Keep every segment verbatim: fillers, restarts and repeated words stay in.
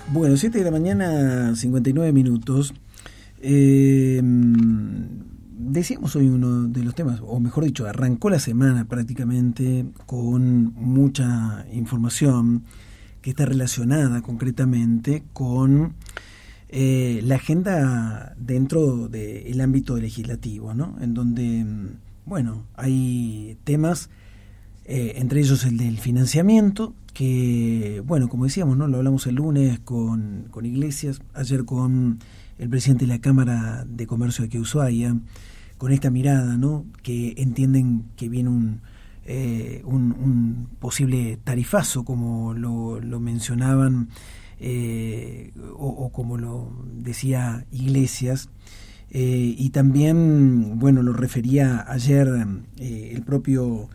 Bueno, siete de la mañana, cincuenta y nueve minutos. Eh, decíamos hoy uno de los temas, o mejor dicho, arrancó la semana prácticamente con mucha información que está relacionada concretamente con eh, la agenda dentro del ámbito legislativo, ¿no? En donde, bueno, hay temas, eh, entre ellos el del financiamiento, que, bueno, como decíamos, ¿no? Lo hablamos el lunes con, con Iglesias, ayer con el presidente de la Cámara de Comercio de aquí Ushuaia, con esta mirada, ¿no? Que entienden que viene un, eh, un, un posible tarifazo, como lo, lo mencionaban, eh, o, o como lo decía Iglesias, eh, y también, bueno, lo refería ayer eh, el propio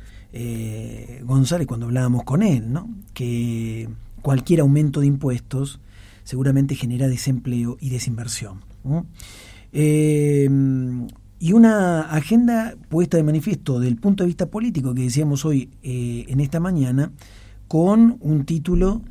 Eh, González cuando hablábamos con él, ¿no? Que cualquier aumento de impuestos seguramente genera desempleo y desinversión, ¿no? Eh, y una agenda puesta de manifiesto del punto de vista político que decíamos hoy eh, en esta mañana, con un título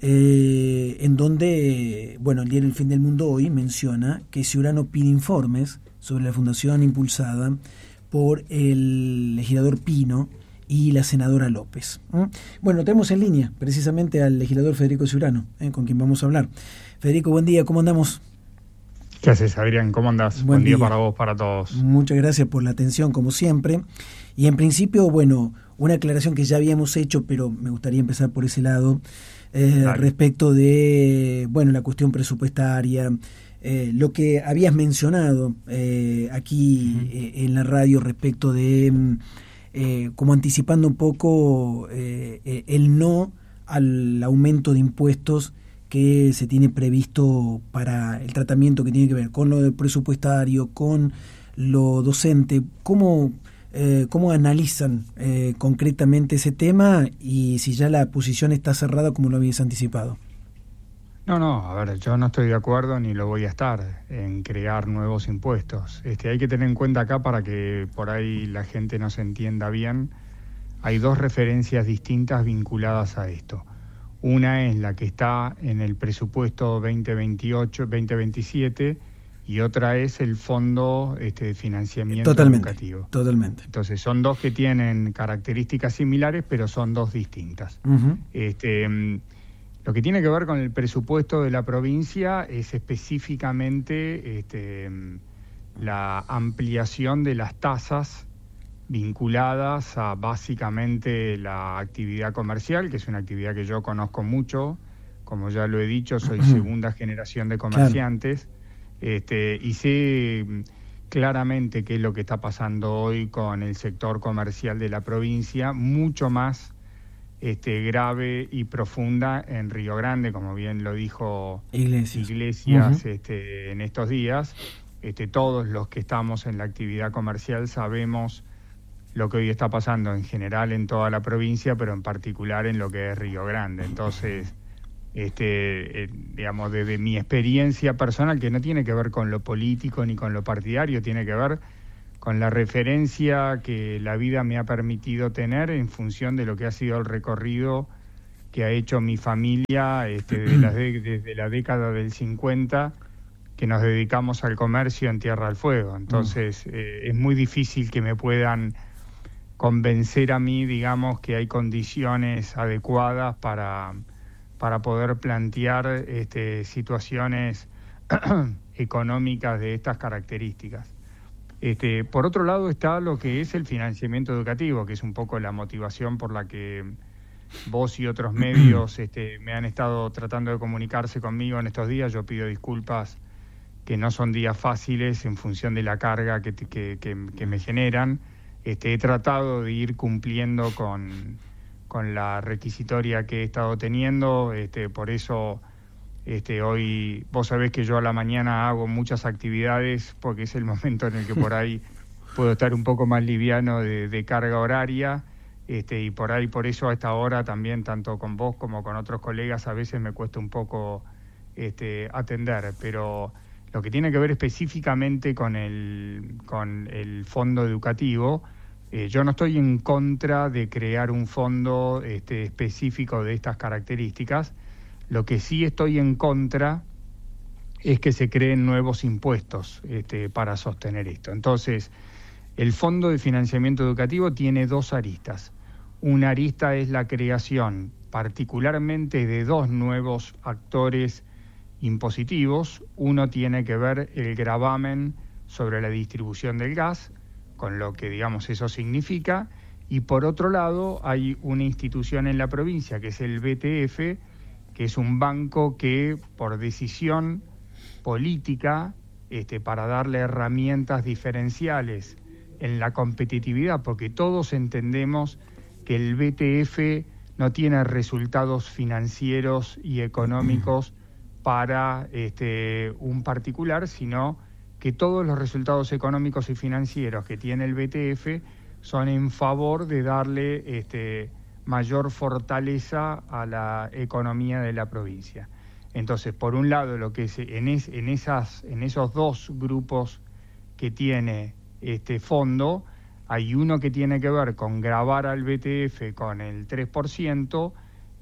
eh, en donde, bueno, el diario El Fin del Mundo hoy menciona que Ciurano pide informes sobre la fundación impulsada por el legislador Pino y la senadora López. ¿Mm? Bueno, tenemos en línea precisamente al legislador Federico Ciurano, ¿eh? con quien vamos a hablar. Federico, buen día, ¿cómo andamos? ¿Qué haces, Adrián? ¿Cómo andás? Buen, buen día. día para vos, para todos. Muchas gracias por la atención, como siempre. Y en principio, bueno, una aclaración que ya habíamos hecho, pero me gustaría empezar por ese lado, eh, respecto de, bueno, la cuestión presupuestaria, eh, lo que habías mencionado eh, aquí uh-huh. eh, en la radio respecto de... Eh, como anticipando un poco eh, eh, el no al aumento de impuestos que se tiene previsto para el tratamiento que tiene que ver con lo presupuestario, con lo docente. ¿Cómo, eh, cómo analizan eh, concretamente ese tema y si ya la posición está cerrada como lo habías anticipado? No, no, a ver, yo no estoy de acuerdo ni lo voy a estar en crear nuevos impuestos. Este, hay que tener en cuenta acá, para que por ahí la gente nos entienda bien, hay dos referencias distintas vinculadas a esto. Una es la que está en el presupuesto veinte veintiocho, veinte veintisiete y otra es el Fondo este, de Financiamiento totalmente, Educativo. Totalmente. Entonces son dos que tienen características similares, pero son dos distintas. Uh-huh. Este... Lo que tiene que ver con el presupuesto de la provincia es específicamente este, la ampliación de las tasas vinculadas a básicamente la actividad comercial, que es una actividad que yo conozco mucho. Como ya lo he dicho, soy segunda generación de comerciantes, claro. este, y sé claramente qué es lo que está pasando hoy con el sector comercial de la provincia, mucho más Este, grave y profunda en Río Grande, como bien lo dijo Iglesias, Iglesias uh-huh. este, en estos días. Este, todos los que estamos en la actividad comercial sabemos lo que hoy está pasando en general en toda la provincia, pero en particular en lo que es Río Grande. Entonces, este, eh, digamos, desde mi experiencia personal, que no tiene que ver con lo político ni con lo partidario, tiene que ver con la referencia que la vida me ha permitido tener en función de lo que ha sido el recorrido que ha hecho mi familia este, de la de, desde la década del cincuenta, que nos dedicamos al comercio en Tierra del Fuego. Entonces, eh, es muy difícil que me puedan convencer a mí, digamos, que hay condiciones adecuadas para, para poder plantear este, situaciones económicas de estas características. Este, por otro lado está lo que es el financiamiento educativo, que es un poco la motivación por la que vos y otros medios este, me han estado tratando de comunicarse conmigo en estos días. Yo pido disculpas, que no son días fáciles en función de la carga que, que, que, que me generan. Este, he tratado de ir cumpliendo con, con la requisitoria que he estado teniendo, este, por eso... Este, hoy, vos sabés que yo a la mañana hago muchas actividades porque es el momento en el que por ahí puedo estar un poco más liviano de, de carga horaria, este, y por ahí, por eso a esta hora también, tanto con vos como con otros colegas, a veces me cuesta un poco este, atender, pero lo que tiene que ver específicamente con el, con el fondo educativo, eh, yo no estoy en contra de crear un fondo este, específico de estas características. Lo que sí estoy en contra es que se creen nuevos impuestos este, para sostener esto. Entonces, el Fondo de Financiamiento Educativo tiene dos aristas. Una arista es la creación particularmente de dos nuevos actores impositivos. Uno tiene que ver el gravamen sobre la distribución del gas, con lo que, digamos, eso significa. Y por otro lado, hay una institución en la provincia, que es el B T F, que es un banco que, por decisión política, este, para darle herramientas diferenciales en la competitividad, porque todos entendemos que el B T F no tiene resultados financieros y económicos para este, un particular, sino que todos los resultados económicos y financieros que tiene el B T F son en favor de darle este, mayor fortaleza a la economía de la provincia. Entonces, por un lado, lo que es, en, es, en, esas, en esos dos grupos que tiene este fondo, hay uno que tiene que ver con gravar al B T F con el tres por ciento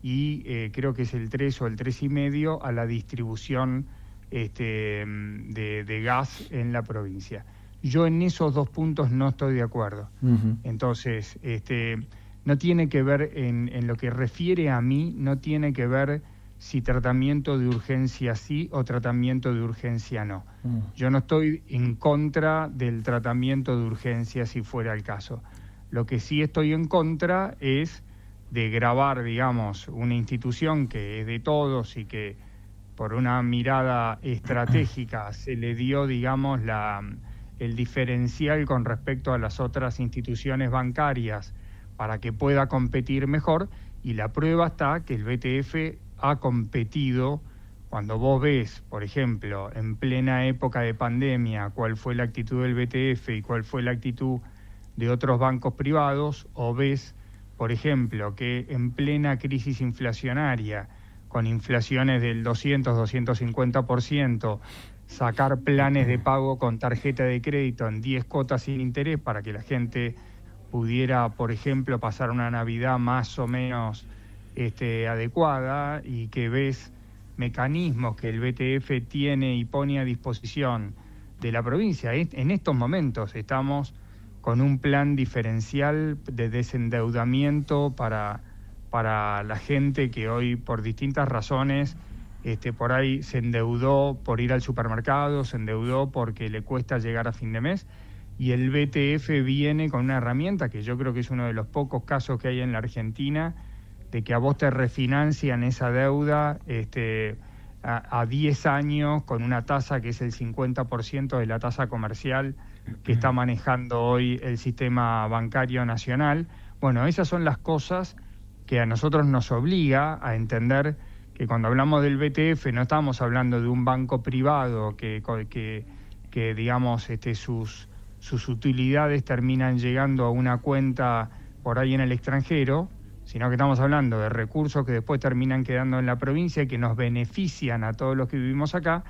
y eh, creo que es el tres o el tres y medio a la distribución este, de, de gas en la provincia. Yo en esos dos puntos no estoy de acuerdo. Uh-huh. Entonces, este, no tiene que ver, en, en lo que refiere a mí, no tiene que ver si tratamiento de urgencia sí o tratamiento de urgencia no. Mm. Yo no estoy en contra del tratamiento de urgencia si fuera el caso. Lo que sí estoy en contra es de gravar, digamos, una institución que es de todos y que por una mirada estratégica se le dio, digamos, la, el diferencial con respecto a las otras instituciones bancarias para que pueda competir mejor, y la prueba está que el B T F ha competido. Cuando vos ves, por ejemplo, en plena época de pandemia, cuál fue la actitud del B T F y cuál fue la actitud de otros bancos privados, o ves, por ejemplo, que en plena crisis inflacionaria, con inflaciones del doscientos, doscientos cincuenta por ciento, sacar planes de pago con tarjeta de crédito en diez cuotas sin interés para que la gente pudiera, por ejemplo, pasar una Navidad más o menos Este, adecuada, y que ves mecanismos que el B T F tiene y pone a disposición de la provincia. En estos momentos estamos con un plan diferencial de desendeudamiento para, para la gente que hoy, por distintas razones, este, por ahí se endeudó por ir al supermercado, se endeudó porque le cuesta llegar a fin de mes, y el B T F viene con una herramienta que yo creo que es uno de los pocos casos que hay en la Argentina, de que a vos te refinancian esa deuda este, a, a diez años con una tasa que es el cincuenta por ciento de la tasa comercial que está manejando hoy el sistema bancario nacional. Bueno, esas son las cosas que a nosotros nos obliga a entender que cuando hablamos del B T F no estamos hablando de un banco privado que, que, que digamos, este, sus, sus utilidades terminan llegando a una cuenta por ahí en el extranjero, sino que estamos hablando de recursos que después terminan quedando en la provincia y que nos benefician a todos los que vivimos acá.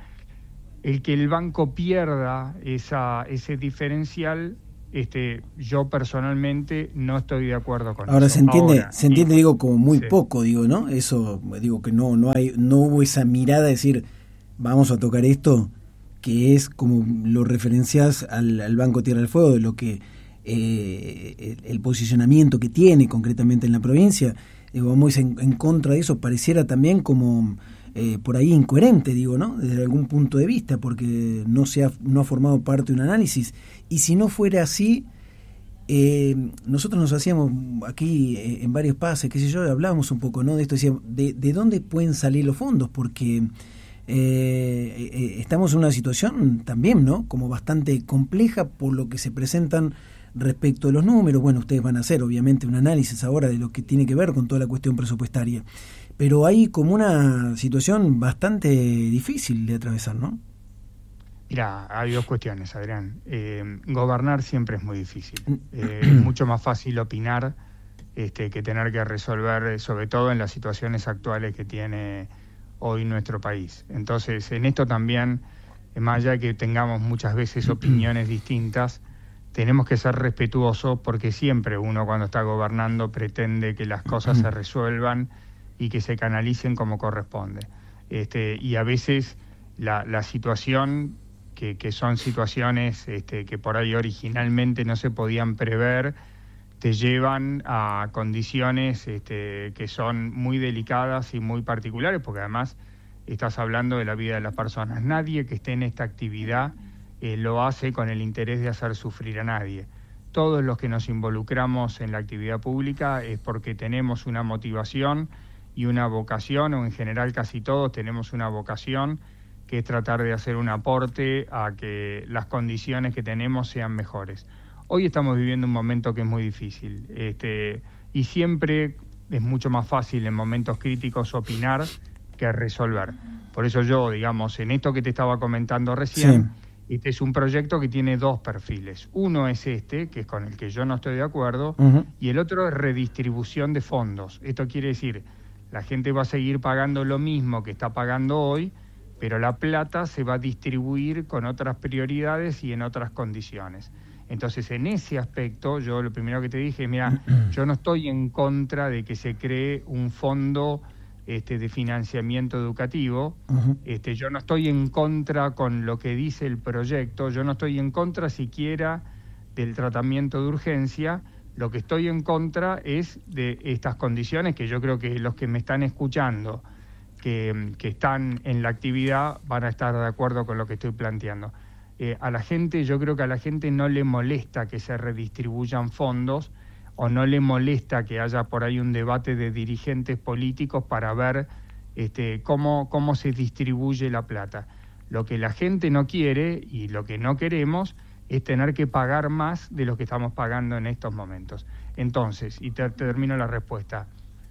El que el banco pierda esa, ese diferencial, este, yo personalmente no estoy de acuerdo con Ahora eso. se entiende, Ahora, se entiende, digo, como muy sí. poco, digo, ¿no? Eso, digo que no, no hay, no hubo esa mirada de decir, vamos a tocar esto, que es como lo referencias al, al Banco Tierra del Fuego, de lo que Eh, el, el posicionamiento que tiene concretamente en la provincia, digo, vamos en, en contra de eso, pareciera también como eh, por ahí incoherente, digo, ¿no? Desde algún punto de vista, porque no se ha, no ha formado parte de un análisis, y si no fuera así, eh, nosotros nos hacíamos aquí eh, en varios pases, qué sé yo, hablábamos un poco, ¿no? De esto, decíamos, de, de dónde pueden salir los fondos, porque eh, eh, estamos en una situación también, ¿no? Como bastante compleja por lo que se presentan respecto de los números. Bueno, ustedes van a hacer obviamente un análisis ahora de lo que tiene que ver con toda la cuestión presupuestaria, pero hay como una situación bastante difícil de atravesar, ¿no? Mira, hay dos cuestiones, Adrián. Eh, gobernar siempre es muy difícil. Eh, es mucho más fácil opinar este, que tener que resolver, sobre todo en las situaciones actuales que tiene hoy nuestro país. Entonces, en esto también, más allá de que tengamos muchas veces opiniones distintas, tenemos que ser respetuosos, porque siempre uno cuando está gobernando pretende que las cosas se resuelvan y que se canalicen como corresponde. Este, y a veces la, la situación, que, que son situaciones este, que por ahí originalmente no se podían prever, te llevan a condiciones este, que son muy delicadas y muy particulares, porque además estás hablando de la vida de las personas. Nadie que esté en esta actividad eh, lo hace con el interés de hacer sufrir a nadie. Todos los que nos involucramos en la actividad pública es porque tenemos una motivación y una vocación, o en general casi todos tenemos una vocación, que es tratar de hacer un aporte a que las condiciones que tenemos sean mejores. Hoy estamos viviendo un momento que es muy difícil, este, y siempre es mucho más fácil en momentos críticos opinar que resolver. Por eso yo, digamos, en esto que te estaba comentando recién, sí. este es un proyecto que tiene dos perfiles. Uno es este, que es con el que yo no estoy de acuerdo, uh-huh. y el otro es redistribución de fondos. Esto quiere decir, la gente va a seguir pagando lo mismo que está pagando hoy, pero la plata se va a distribuir con otras prioridades y en otras condiciones. Entonces, en ese aspecto, yo lo primero que te dije, mira, yo no estoy en contra de que se cree un fondo este, de financiamiento educativo, uh-huh. este, yo no estoy en contra con lo que dice el proyecto, yo no estoy en contra siquiera del tratamiento de urgencia, lo que estoy en contra es de estas condiciones que yo creo que los que me están escuchando, que, que están en la actividad, van a estar de acuerdo con lo que estoy planteando. Eh, a la gente, yo creo que a la gente no le molesta que se redistribuyan fondos o no le molesta que haya por ahí un debate de dirigentes políticos para ver este, cómo, cómo se distribuye la plata. Lo que la gente no quiere y lo que no queremos es tener que pagar más de lo que estamos pagando en estos momentos. Entonces, y te, te termino la respuesta,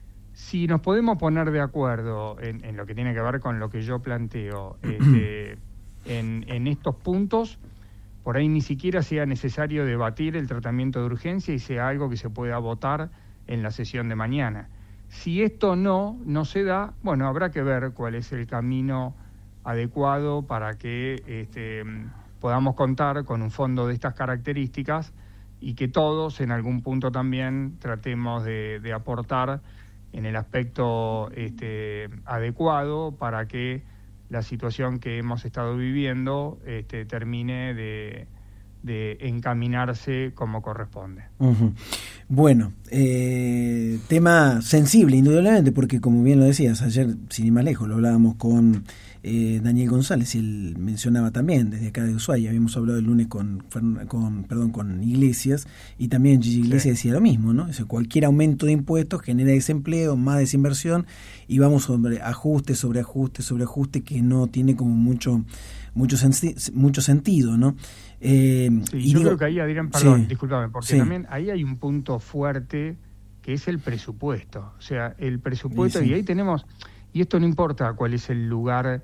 si nos podemos poner de acuerdo en, en lo que tiene que ver con lo que yo planteo, este, En, en estos puntos, por ahí ni siquiera sea necesario debatir el tratamiento de urgencia y sea algo que se pueda votar en la sesión de mañana. Si esto no, no se da, bueno, habrá que ver cuál es el camino adecuado para que este, podamos contar con un fondo de estas características y que todos en algún punto también tratemos de, de aportar en el aspecto este, adecuado para que la situación que hemos estado viviendo este, termine de, de encaminarse como corresponde. Uh-huh. Bueno, eh, tema sensible, indudablemente, porque como bien lo decías, ayer, sin ir más lejos, lo hablábamos con eh, Daniel González, y él mencionaba también, desde acá de Ushuaia, habíamos hablado el lunes con, con, perdón, con Iglesias, y también Gigi Iglesias sí. decía lo mismo, ¿no? O sea, cualquier aumento de impuestos genera desempleo, más desinversión, y vamos sobre ajuste, sobre ajuste, sobre ajuste, que no tiene como mucho mucho, sen- mucho sentido, ¿no? Eh, sí, y yo digo, creo que ahí, Adrián, perdón, sí, discúlpame, porque sí. también ahí hay un punto fuerte que es el presupuesto. O sea, el presupuesto, sí, sí. y ahí tenemos, y esto no importa cuál es el lugar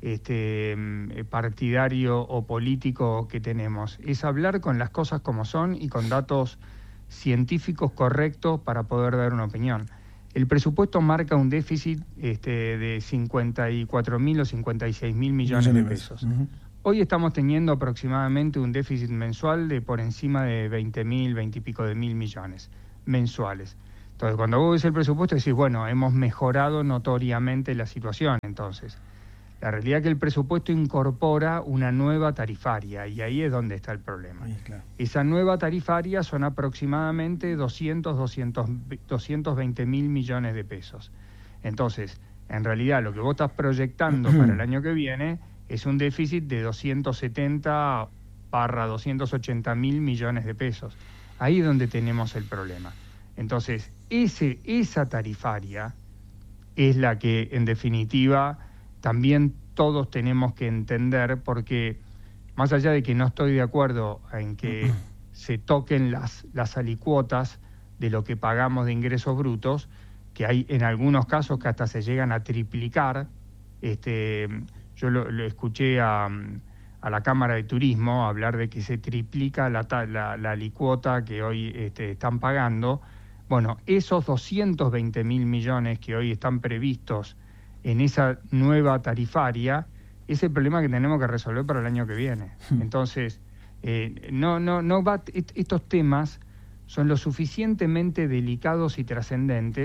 este partidario o político que tenemos, es hablar con las cosas como son y con datos científicos correctos para poder dar una opinión. El presupuesto marca un déficit este, de cincuenta y cuatro mil o cincuenta y seis mil millones de pesos. Uh-huh. Hoy estamos teniendo aproximadamente un déficit mensual de por encima de veinte mil, veinte y pico de mil millones mensuales. Entonces, cuando vos ves el presupuesto, decís, bueno, hemos mejorado notoriamente la situación. Entonces, la realidad es que el presupuesto incorpora una nueva tarifaria, y ahí es donde está el problema. Sí, claro. Esa nueva tarifaria son aproximadamente doscientos, doscientos veinte mil millones de pesos. Entonces, en realidad, lo que vos estás proyectando para el año que viene es un déficit de doscientos setenta barra doscientos ochenta mil millones de pesos. Ahí es donde tenemos el problema. Entonces, ese, esa tarifaria es la que, en definitiva, también todos tenemos que entender, porque más allá de que no estoy de acuerdo en que se toquen las, las alicuotas de lo que pagamos de ingresos brutos, que hay en algunos casos que hasta se llegan a triplicar, este, yo lo, lo escuché a, a la Cámara de Turismo hablar de que se triplica la, la, la alicuota que hoy este, están pagando. Bueno, esos doscientos veinte mil millones que hoy están previstos en esa nueva tarifaria es el problema que tenemos que resolver para el año que viene. Entonces, eh, no, no, no va, estos temas son lo suficientemente delicados y trascendentes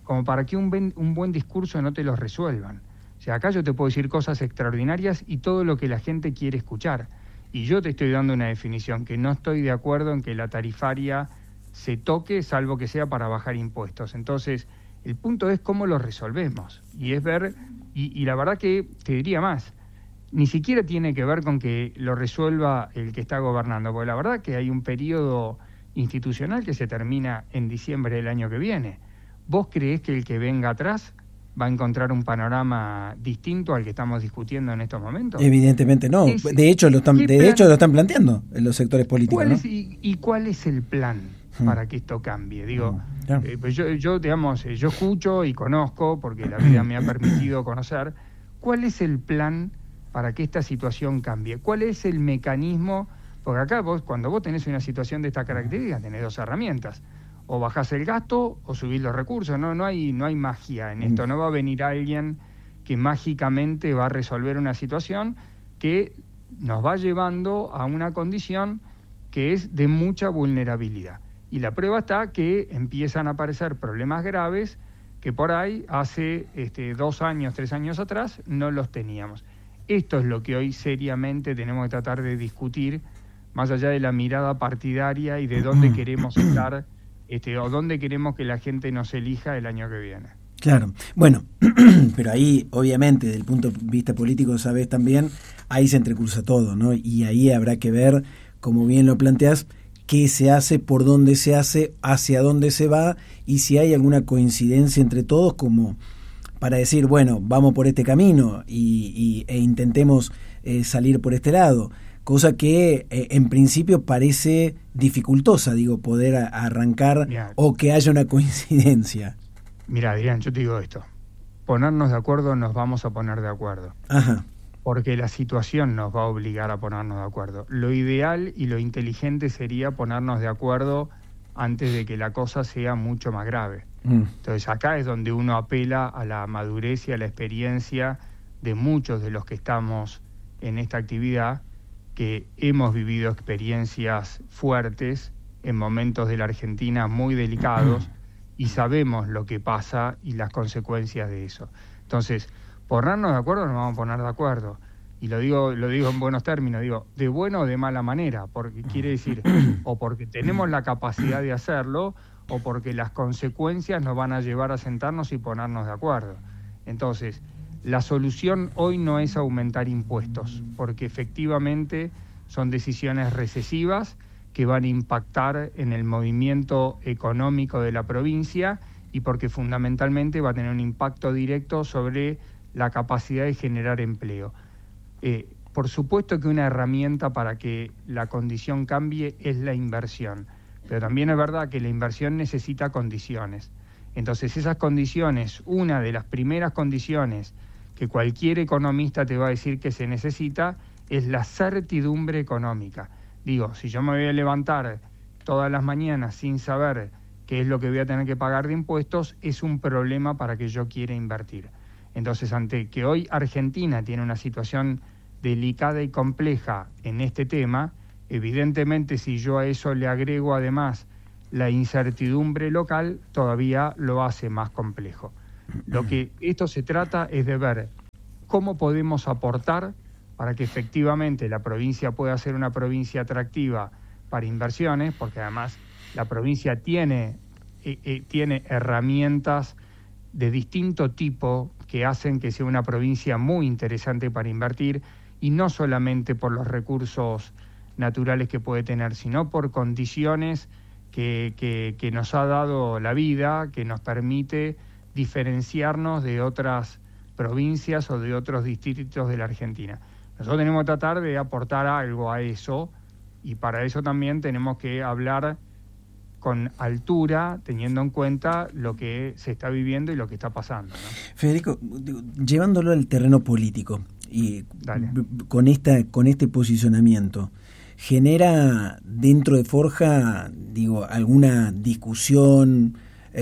como para que un, ben, un buen discurso no te los resuelvan. O sea, acá yo te puedo decir cosas extraordinarias y todo lo que la gente quiere escuchar. Y yo te estoy dando una definición, que no estoy de acuerdo en que la tarifaria se toque, salvo que sea para bajar impuestos. Entonces, el punto es cómo lo resolvemos. Y es ver, y, y la verdad que te diría más, ni siquiera tiene que ver con que lo resuelva el que está gobernando, porque la verdad que hay un periodo institucional que se termina en diciembre del año que viene. ¿Vos creés que el que venga atrás va a encontrar un panorama distinto al que estamos discutiendo en estos momentos? Evidentemente no. Es, de hecho lo están, de plan, hecho lo están planteando en los sectores políticos. ¿cuál ¿no? es, y, ¿Y cuál es el plan hmm. para que esto cambie? Digo, hmm. yeah. eh, pues yo, yo, digamos, yo escucho y conozco, porque la vida me ha permitido conocer, ¿cuál es el plan para que esta situación cambie? ¿Cuál es el mecanismo? Porque acá vos, cuando vos tenés una situación de esta característica, tenés dos herramientas. O bajás el gasto o subís los recursos. No, no hay, no hay magia en esto. No va a venir alguien que mágicamente va a resolver una situación que nos va llevando a una condición que es de mucha vulnerabilidad. Y la prueba está que empiezan a aparecer problemas graves que por ahí hace este, dos años, tres años atrás no los teníamos. Esto es lo que hoy seriamente tenemos que tratar de discutir, más allá de la mirada partidaria y de dónde queremos estar, este, o dónde queremos que la gente nos elija el año que viene. Claro, bueno, pero ahí obviamente desde el punto de vista político, sabes también, ahí se entrecruza todo, ¿no? Y ahí habrá que ver, como bien lo planteas, qué se hace, por dónde se hace, hacia dónde se va, y si hay alguna coincidencia entre todos como para decir, bueno, vamos por este camino y, y, e intentemos eh, salir por este lado. Cosa que eh, en principio parece dificultosa, digo, poder a, arrancar Mirá, o que haya una coincidencia. Mira, Adrián, yo te digo esto, ponernos de acuerdo nos vamos a poner de acuerdo. Ajá. Porque la situación nos va a obligar a ponernos de acuerdo. Lo ideal y lo inteligente sería ponernos de acuerdo antes de que la cosa sea mucho más grave. Mm. Entonces acá es donde uno apela a la madurez y a la experiencia de muchos de los que estamos en esta actividad, que hemos vivido experiencias fuertes en momentos de la Argentina muy delicados y sabemos lo que pasa y las consecuencias de eso. Entonces, ponernos de acuerdo nos vamos a poner de acuerdo. Y lo digo, lo digo en buenos términos, digo, de buena o de mala manera, porque quiere decir, o porque tenemos la capacidad de hacerlo, o porque las consecuencias nos van a llevar a sentarnos y ponernos de acuerdo. Entonces, la solución hoy no es aumentar impuestos, porque efectivamente son decisiones recesivas que van a impactar en el movimiento económico de la provincia y porque fundamentalmente va a tener un impacto directo sobre la capacidad de generar empleo. Eh, por supuesto que una herramienta para que la condición cambie es la inversión, pero también es verdad que la inversión necesita condiciones. Entonces esas condiciones, una de las primeras condiciones que cualquier economista te va a decir que se necesita, es la certidumbre económica. Digo, si yo me voy a levantar todas las mañanas sin saber qué es lo que voy a tener que pagar de impuestos, es un problema para que yo quiera invertir. Entonces, ante que hoy Argentina tiene una situación delicada y compleja en este tema, evidentemente si yo a eso le agrego además la incertidumbre local, todavía lo hace más complejo. Lo que esto se trata es de ver cómo podemos aportar para que efectivamente la provincia pueda ser una provincia atractiva para inversiones, porque además la provincia tiene, eh, eh, tiene herramientas de distinto tipo que hacen que sea una provincia muy interesante para invertir, y no solamente por los recursos naturales que puede tener, sino por condiciones que, que, que nos ha dado la vida, que nos permite diferenciarnos de otras provincias o de otros distritos de la Argentina. Nosotros tenemos que tratar de aportar algo a eso, y para eso también tenemos que hablar con altura, teniendo en cuenta lo que se está viviendo y lo que está pasando, ¿no? Federico, llevándolo al terreno político y Dale. con esta con este posicionamiento, ¿genera dentro de Forja, digo, alguna discusión?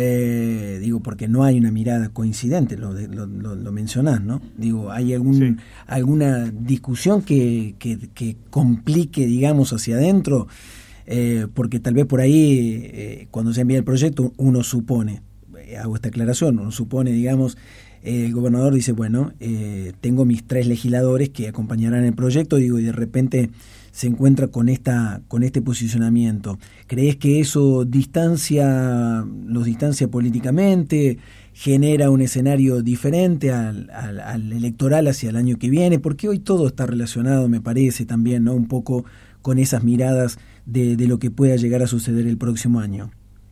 Eh, digo, porque no hay una mirada coincidente, lo, lo, lo, lo mencionás, ¿no? Digo, ¿hay algún sí. alguna discusión que, que, que complique, digamos, hacia adentro? Eh, porque tal vez por ahí, eh, cuando se envía el proyecto, uno supone, hago esta aclaración, uno supone, digamos, eh, el gobernador dice, bueno, eh, tengo mis tres legisladores que acompañarán el proyecto, digo, y de repente se encuentra con esta con este posicionamiento. ¿Crees que eso distancia los distancia políticamente, genera un escenario diferente al, al, al electoral hacia el año que viene? Porque hoy todo está relacionado, me parece, también, ¿no? Un poco con esas miradas de, de lo que pueda llegar a suceder el próximo año.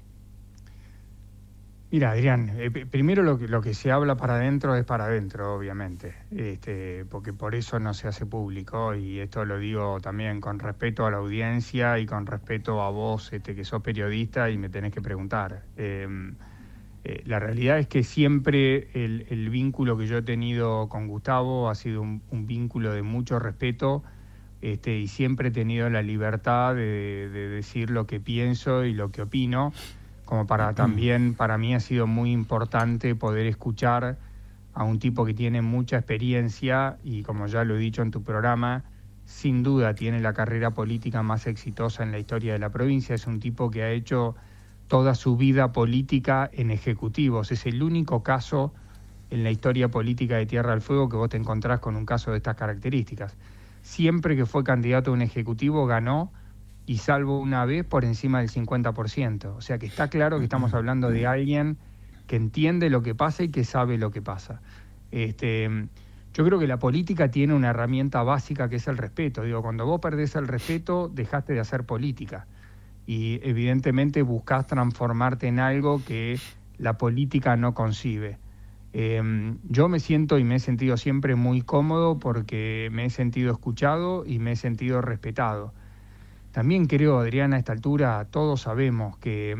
Mira, Adrián, eh, primero lo que, lo que se habla para adentro es para adentro, obviamente, este, porque por eso no se hace público, y esto lo digo también con respeto a la audiencia y con respeto a vos, este, que sos periodista y me tenés que preguntar. Eh, eh, la realidad es que siempre el, el vínculo que yo he tenido con Gustavo ha sido un, un vínculo de mucho respeto, este, y siempre he tenido la libertad de, de decir lo que pienso y lo que opino. Como para también, para mí ha sido muy importante poder escuchar a un tipo que tiene mucha experiencia y, como ya lo he dicho en tu programa, sin duda tiene la carrera política más exitosa en la historia de la provincia. Es un tipo que ha hecho toda su vida política en ejecutivos. Es el único caso en la historia política de Tierra del Fuego que vos te encontrás con un caso de estas características. Siempre que fue candidato a un ejecutivo ganó, y salvo una vez por encima del cincuenta por ciento. O sea que está claro que estamos hablando de alguien que entiende lo que pasa y que sabe lo que pasa. Este, yo creo que la política tiene una herramienta básica que es el respeto. Digo, cuando vos perdés el respeto, dejaste de hacer política. Y evidentemente buscás transformarte en algo que la política no concibe. Eh, yo me siento y me he sentido siempre muy cómodo porque me he sentido escuchado y me he sentido respetado. También creo, Adriana, a esta altura todos sabemos que,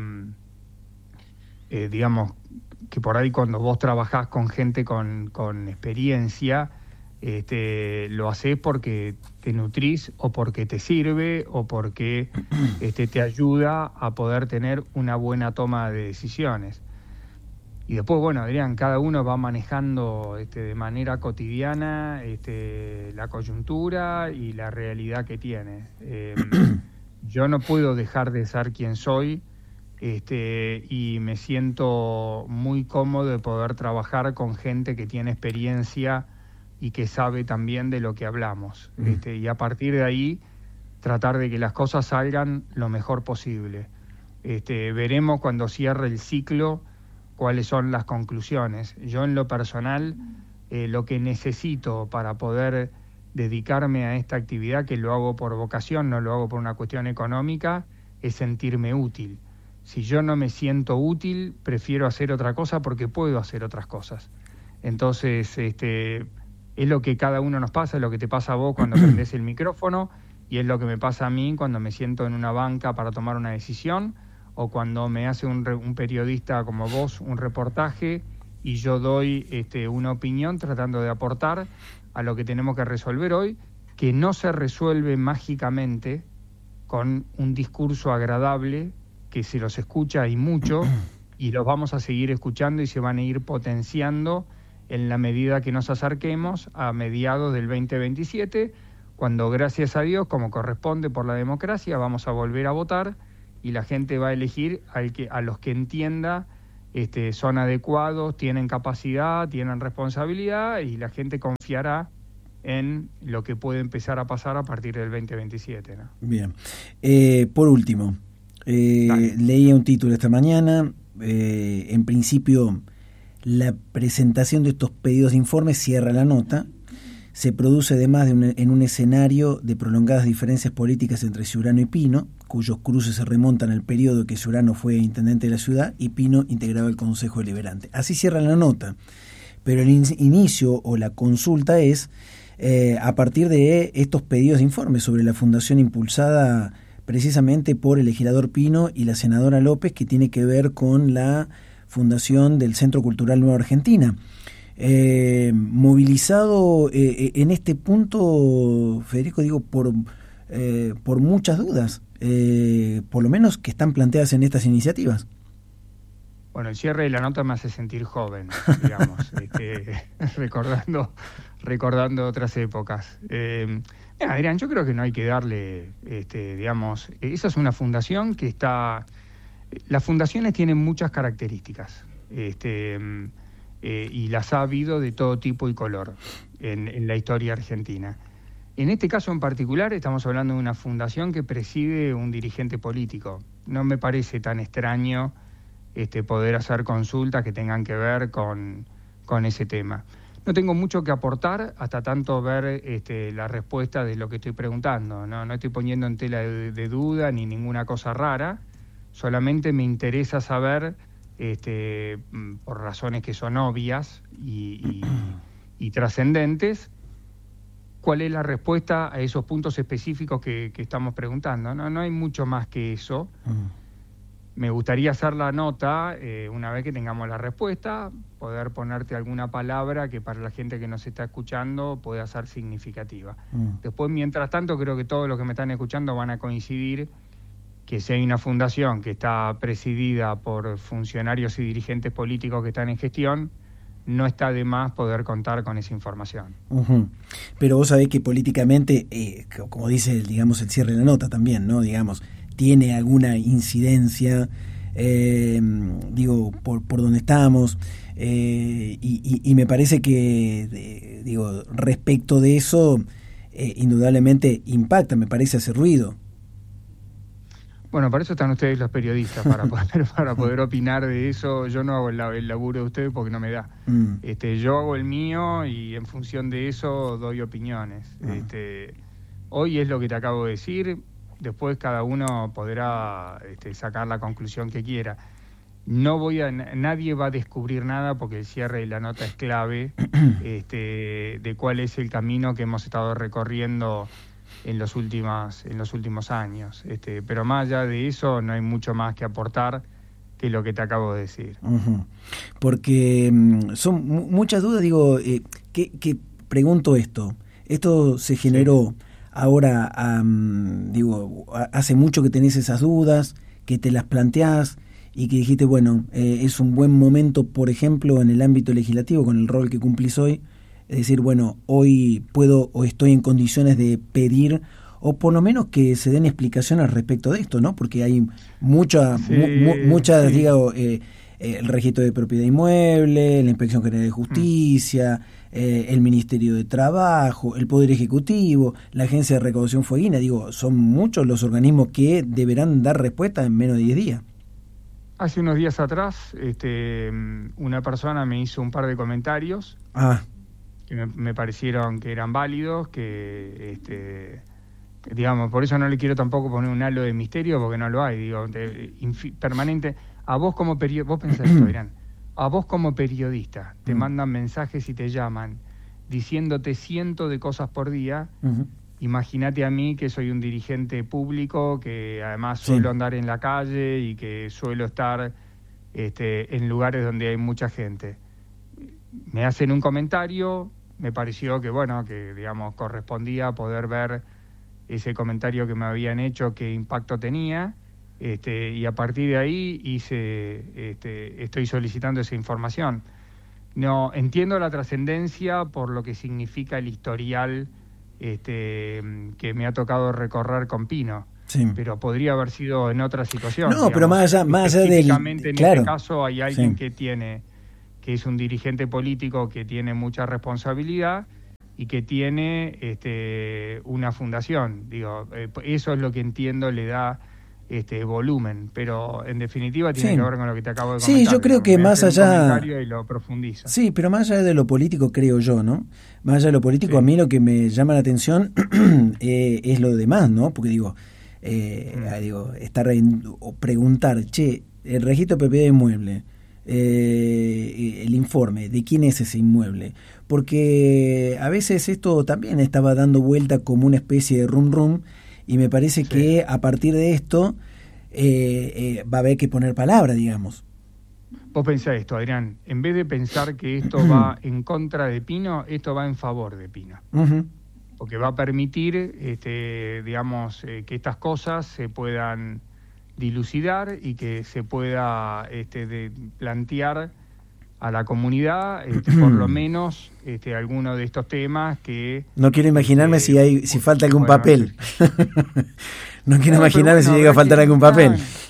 eh, digamos, que por ahí cuando vos trabajás con gente con, con experiencia, este, lo hacés porque te nutrís o porque te sirve o porque este, te ayuda a poder tener una buena toma de decisiones. Y después, bueno, Adrián, cada uno va manejando este, de manera cotidiana este, la coyuntura y la realidad que tiene. Eh, yo no puedo dejar de ser quien soy este, y me siento muy cómodo de poder trabajar con gente que tiene experiencia y que sabe también de lo que hablamos. Mm. Este, y a partir de ahí, tratar de que las cosas salgan lo mejor posible. Este, veremos cuando cierre el ciclo cuáles son las conclusiones. Yo en lo personal, eh, lo que necesito para poder dedicarme a esta actividad, que lo hago por vocación, no lo hago por una cuestión económica, es sentirme útil. Si yo no me siento útil, prefiero hacer otra cosa porque puedo hacer otras cosas. Entonces, este, es lo que cada uno nos pasa, es lo que te pasa a vos cuando prendés el micrófono y es lo que me pasa a mí cuando me siento en una banca para tomar una decisión, o cuando me hace un, un periodista como vos un reportaje y yo doy este, una opinión tratando de aportar a lo que tenemos que resolver hoy, que no se resuelve mágicamente con un discurso agradable, que se los escucha y mucho, y los vamos a seguir escuchando y se van a ir potenciando en la medida que nos acerquemos a mediados del veinte veintisiete, cuando, gracias a Dios, como corresponde por la democracia, vamos a volver a votar y la gente va a elegir al que, a los que entienda este, son adecuados, tienen capacidad, tienen responsabilidad, y la gente confiará en lo que puede empezar a pasar a partir del veinte veintisiete, ¿no? Bien. Eh, por último, eh, leía un título esta mañana, eh, en principio la presentación de estos pedidos de informes cierra la nota. Se produce además de un, en un escenario de prolongadas diferencias políticas entre Ciurano y Pino, cuyos cruces se remontan al periodo que Ciurano fue intendente de la ciudad y Pino integraba el Consejo Deliberante. Así cierra la nota, pero el in- inicio o la consulta es eh, a partir de estos pedidos de informes sobre la fundación impulsada precisamente por el legislador Pino y la senadora López, que tiene que ver con la fundación del Centro Cultural Nueva Argentina. Eh, movilizado eh, en este punto, Federico, digo, por, eh, por muchas dudas, eh, por lo menos que están planteadas en estas iniciativas. Bueno, el cierre de la nota me hace sentir joven, digamos, este, recordando, recordando otras épocas. Eh, mira, Adrián, yo creo que no hay que darle, este, digamos, esa es una fundación que está... Las fundaciones tienen muchas características. este, eh, y las ha habido de todo tipo y color en, en la historia argentina. En este caso en particular estamos hablando de una fundación que preside un dirigente político. No me parece tan extraño este, poder hacer consultas que tengan que ver con, con ese tema. No tengo mucho que aportar hasta tanto ver este, la respuesta de lo que estoy preguntando. No, no estoy poniendo en tela de, de duda ni ninguna cosa rara. Solamente me interesa saber, este, por razones que son obvias y, y, y trascendentes, cuál es la respuesta a esos puntos específicos que, que estamos preguntando. No, no hay mucho más que eso. Mm. Me gustaría hacer la nota, eh, una vez que tengamos la respuesta, poder ponerte alguna palabra que para la gente que nos está escuchando pueda ser significativa. Mm. Después, mientras tanto, creo que todos los que me están escuchando van a coincidir que si hay una fundación que está presidida por funcionarios y dirigentes políticos que están en gestión, no está de más poder contar con esa información. Uh-huh. Pero vos sabés que políticamente, eh, como dice, digamos, el cierre de la nota también, ¿no? Digamos, tiene alguna incidencia, eh, digo, por, por donde estamos, eh, y, y, y me parece que, de, digo, respecto de eso, eh, indudablemente impacta, me parece, hace ruido. Bueno, para eso están ustedes los periodistas, para poder para poder opinar de eso. Yo no hago el, el laburo de ustedes porque no me da. Mm. Este, yo hago el mío y en función de eso doy opiniones. Mm. Este, hoy es lo que te acabo de decir, después cada uno podrá este, sacar la conclusión que quiera. No voy a, nadie va a descubrir nada porque el cierre de la nota es clave este, de cuál es el camino que hemos estado recorriendo en los últimos en los últimos años, este, pero más allá de eso no hay mucho más que aportar que lo que te acabo de decir. Uh-huh. Porque um, son m- muchas dudas, digo, eh, que, que pregunto esto, esto se generó sí. ahora, um, digo, hace mucho que tenés esas dudas, que te las planteás y que dijiste, bueno, eh, es un buen momento, por ejemplo, en el ámbito legislativo, con el rol que cumplís hoy, es decir, bueno, hoy puedo o estoy en condiciones de pedir, o por lo menos que se den explicaciones al respecto de esto, ¿no? Porque hay mucha, sí, mu, muchas, sí. digo, eh, eh, el registro de propiedad inmueble, la Inspección General de Justicia, mm. eh, el Ministerio de Trabajo, el Poder Ejecutivo, la Agencia de Recaudación Fueguina, digo, son muchos los organismos que deberán dar respuesta en menos de diez días. Hace unos días atrás, este, una persona me hizo un par de comentarios. Ah. que me, me parecieron que eran válidos, que, este, que, digamos, por eso no le quiero tampoco poner un halo de misterio, porque no lo hay, digo, de, infi, permanente. A vos como periodista, vos pensás esto, Irán, a vos como periodista, te uh-huh. mandan mensajes y te llaman, diciéndote cientos de cosas por día. Uh-huh. Imagínate a mí, que soy un dirigente público, que además sí. suelo andar en la calle y que suelo estar este, en lugares donde hay mucha gente. Me hacen un comentario, me pareció que, bueno, que, digamos, correspondía poder ver ese comentario que me habían hecho, qué impacto tenía, este, y a partir de ahí hice, este, estoy solicitando esa información. No, entiendo la trascendencia por lo que significa el historial este, que me ha tocado recorrer con Pino. Sí. Pero podría haber sido en otra situación. No, digamos, pero más allá, más allá del... en claro. este caso hay alguien sí. que tiene... que es un dirigente político que tiene mucha responsabilidad y que tiene este, una fundación. Digo, eh, eso es lo que entiendo le da este volumen, pero en definitiva tiene sí. que ver con lo que te acabo de comentar. Sí, yo creo que más allá... Y lo profundiza. Sí, pero más allá de lo político, creo yo, ¿no? Más allá de lo político, sí. a mí lo que me llama la atención eh, es lo demás, ¿no? Porque digo, eh, mm. digo estar en, o preguntar, che, el registro de propiedad inmueble, Eh, el informe de quién es ese inmueble, porque a veces esto también estaba dando vuelta como una especie de rum rum y me parece sí. que a partir de esto eh, eh, va a haber que poner palabra, digamos. Vos pensás esto, Adrián, en vez de pensar que esto va en contra de Pino, esto va en favor de Pino, uh-huh. porque va a permitir este, digamos eh, que estas cosas se puedan dilucidar y que se pueda este, de plantear a la comunidad este, por lo menos este, alguno de estos temas que... No quiero imaginarme este, si hay si falta algún bueno, papel. no quiero no, imaginarme bueno, si llega a faltar algún papel.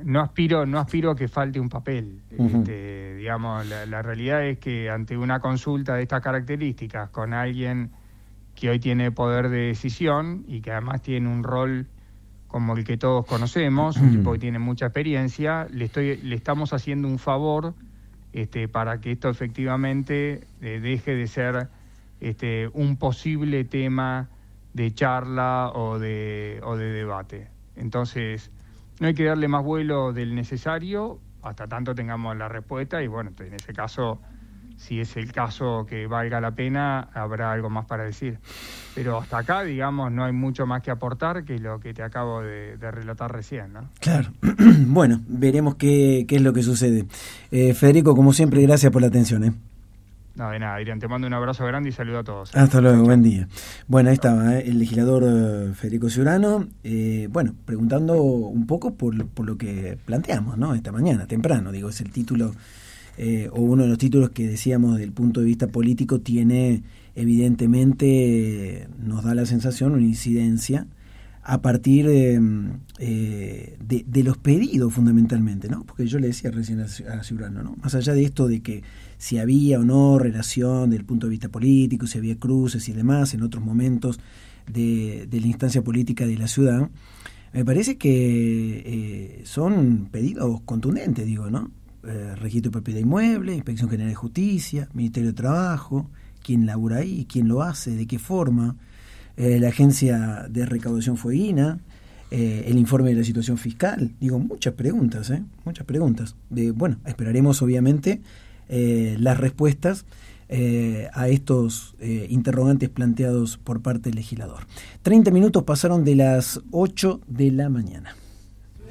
no aspiro no aspiro a que falte un papel. Uh-huh. Este, digamos, la, la realidad es que ante una consulta de estas características con alguien que hoy tiene poder de decisión y que además tiene un rol como el que todos conocemos, un tipo que tiene mucha experiencia, le estoy le estamos haciendo un favor este, para que esto efectivamente eh, deje de ser este, un posible tema de charla o de, o de debate. Entonces, no hay que darle más vuelo del necesario hasta tanto tengamos la respuesta y bueno, en ese caso, si es el caso que valga la pena, habrá algo más para decir. Pero hasta acá, digamos, no hay mucho más que aportar que lo que te acabo de, de relatar recién, ¿no? Claro. Bueno, veremos qué, qué es lo que sucede. Eh, Federico, como siempre, gracias por la atención, ¿eh? No, de nada, Adrián, te mando un abrazo grande y saludo a todos. Hasta luego, chau, buen día. Bueno, ahí estaba ¿eh? el legislador eh, Federico Ciurano, eh, bueno, preguntando un poco por, por lo que planteamos, ¿no? Esta mañana, temprano, digo, es el título, eh, o uno de los títulos que decíamos del punto de vista político tiene, evidentemente, eh, nos da la sensación, una incidencia, a partir eh, eh, de, de los pedidos fundamentalmente, ¿no? Porque yo le decía recién a, a Ciurano, ¿no? Más allá de esto de que si había o no relación desde el punto de vista político, si había cruces y demás en otros momentos de, de la instancia política de la ciudad, me parece que eh, son pedidos contundentes, digo, ¿no? Eh, registro de propiedad inmueble, Inspección General de Justicia, Ministerio de Trabajo, quién labura ahí, quién lo hace, de qué forma, eh, la Agencia de Recaudación Fueguina, eh, el informe de la situación fiscal, digo, muchas preguntas, ¿eh? Muchas preguntas. De, bueno, esperaremos obviamente eh, las respuestas eh, a estos eh, interrogantes planteados por parte del legislador. treinta minutos pasaron de las ocho de la mañana.